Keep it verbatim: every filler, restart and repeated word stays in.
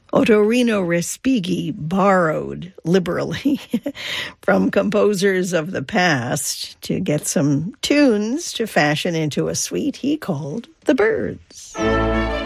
Ottorino Respighi borrowed liberally from composers of the past to get some tunes to fashion into a suite he called The Birds.